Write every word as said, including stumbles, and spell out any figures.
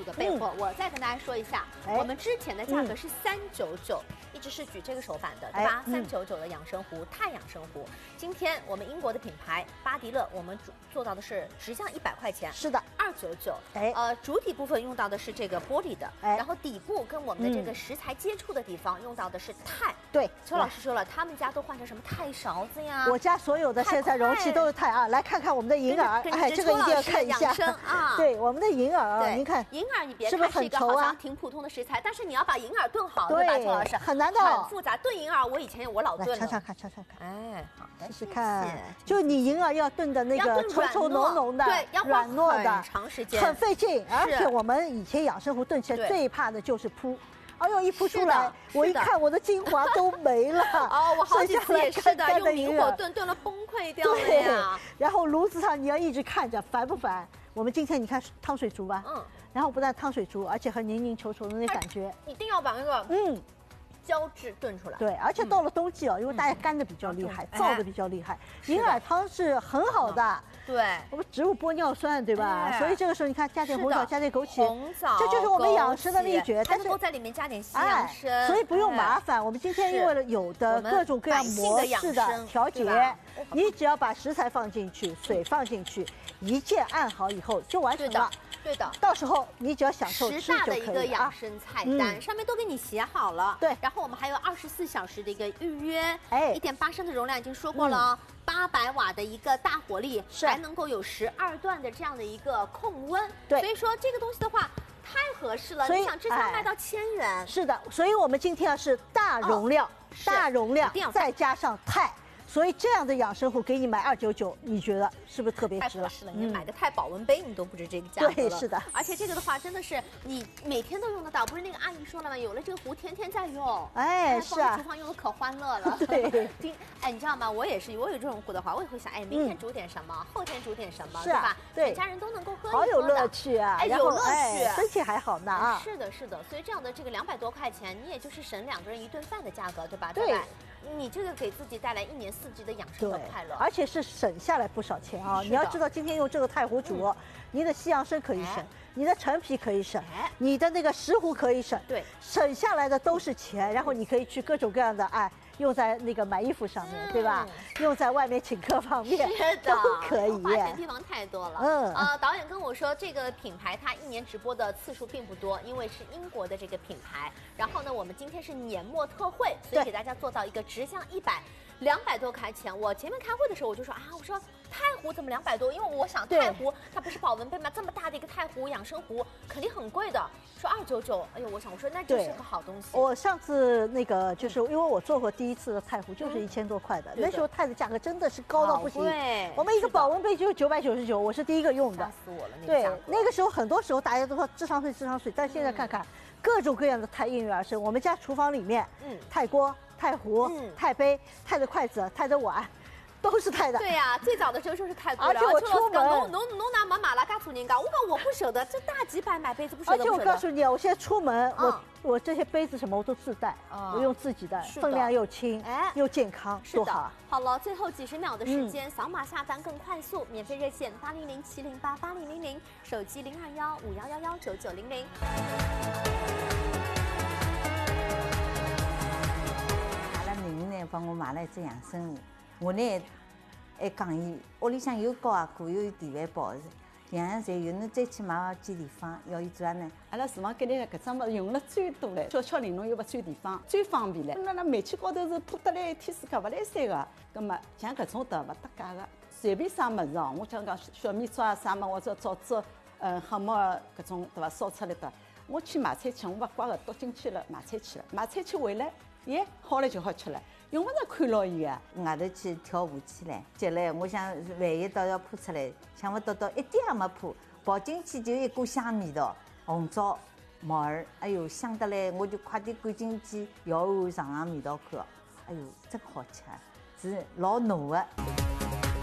个备货，我再跟大家说一下，我们之前的价格是三九九，一直是举这个手板的，对吧？三九九的养生壶，太养生壶。今天我们英国的品牌巴迪乐，我们主做到的是直降一百块钱， 是的， 二九九。 哎， 呃，主体部分用到的是这个玻璃的，然后底部跟我们的这个食材接触的地方用到的是钛。 对， 邱老师说了，他们家都换成什么钛勺子呀？ 我家所有的现在容器都是钛啊，来看看我们的银耳，哎，这个一定要看一下啊。 对，我们的银耳啊，您看， 银耳你别看是一个好像挺普通的食材，但是你要把银耳炖好，对吧，邱老师？ 很难的， 很复杂。炖银耳，我以前我老炖了。 尝尝看，尝尝看。 哎，好， 试试看。就你银耳要炖的那个稠稠浓浓的， 对，要软糯的， 长时间， 很费劲。而且我们以前养生壶炖起来最怕的就是扑。哎呦，一扑出来，我一看我的精华都没了。 哦，我好几次也是的，用明火炖，炖了崩溃掉了呀。 然后炉子上你要一直看着，烦不烦？我们今天你看汤水煮吧，嗯，然后不但汤水煮，而且很凝凝稠稠的那感觉， 一定要把那个嗯胶质炖出来。 对，而且到了冬季哦，因为大家干的比较厉害，燥的比较厉害，银耳汤是很好的。 对， 我们植物玻尿酸，对吧？所以这个时候你看，加点红枣，加点枸杞， 红枣， 这就是我们养生的秘诀。 但是能够在里面加点西洋参， 所以不用麻烦。我们今天因为有的各种各样模式的调节，你只要把食材放进去，水放进去，一键按好以后就完成了。 对的， 到时候你只要享受吃就可以了。 十大的一个养生菜单，上面都给你写好了。 对， 然后我们还有二十四小时的一个预约，哎，一点八升的容量已经说过了，八百瓦的一个大火力，还能够有十二段的这样的一个控温。 对， 所以说这个东西的话太合适了。你想这下卖到千元？ 是的，所以我们今天要是大容量，大容量，再加上钛。所以这样的养生壶给你买二九九，你觉得是不是特别值了？ 太合适了，你买个钛保温杯，你都不止这个价格了。 对，是的。 而且这个的话，真的是你每天都用得到。不是那个阿姨说了吗？有了这个壶，天天在用。 哎，是啊。 厨房用的可欢乐了。 对。 听，哎，你知道吗？我也是，我有这种壶的话，我也会想，哎，明天煮点什么，后天煮点什么， 对吧？ 对， 全家人都能够喝。 好有乐趣啊！ 哎，有乐趣， 身体还好呢啊。 是的，是的。所以这样的这个两百多块钱，你也就是省两个人一顿饭的价格，对吧？ 对。 你这个给自己带来一年四季的养生和快乐， 而且是省下来不少钱啊！你要知道，今天用这个钛壶煮，你的西洋参可以省，你的陈皮可以省，你的那个石斛可以省， 对， 省下来的都是钱，然后你可以去各种各样的哎。用在那个买衣服上面，对吧？用在外面请客方面，都可以。 花钱地方太多了。嗯啊，导演跟我说，这个品牌它一年直播的次数并不多，因为是英国的这个品牌。然后呢，我们今天是年末特惠，所以给大家做到一个直降一百。两百多块钱，我前面开会的时候我就说啊，我说钛壶怎么两百多？因为我想钛壶它不是保温杯吗？这么大的一个钛壶养生壶肯定很贵的。说二九九，哎呦，我想我说那就是个好东西。 我上次那个就是因为我做过第一次的钛壶，就是一千多块的，那时候钛的价格真的是高到不行。 对， 我们一个保温杯就九百九十九，我是第一个用的。 吓死我了，那个对，那个时候很多时候大家都说智商税，智商税，但现在看看各种各样的钛应运而生。我们家厨房里面，嗯，钛锅。钛壶、钛杯、钛的筷子、钛的碗，都是钛的。 对呀，最早的时候就是钛锅。 而且我出门， 侬侬侬拿妈妈拉嘎做人家，我讲我不舍得，这大几百买杯子不舍得。 而且我告诉你啊，我现在出门，我我这些杯子什么我都自带，我用自己的，分量又轻，哎，又健康，多好。 好了，最后几十秒的时间，扫码下单更快速，免费热线八零零七零八八零零零，手机零二幺五幺幺幺九九零零。 帮我买了一只养生壶，我呢还讲伊屋里向有高啊锅，有电饭煲，样样侪有。侬再去买要记地方，要伊做啥呢？ 阿拉厨房间里搿桩物用了最多嘞，小巧玲珑又勿占地方，最方便嘞。那那煤气高头是铺得来一天世界勿来三个，葛末像搿种的勿搭界个，随便啥物事哦，我讲讲小米粥啊啥物，或者枣子，嗯，黑木耳搿种对伐？烧出来的，我去买菜去，我勿怪个，倒进去了买菜去了，买菜去回来，耶，好了就好吃了。用不着看牢伊啊， 外头去挑下去唻，接来我想万一倒要铺出来，想不到到一点也没铺，跑进去就一股香味道，红枣、木耳，哎呦香得来，我就快点赶进去摇一碗尝尝味道看，哎呦真好吃，是老浓的。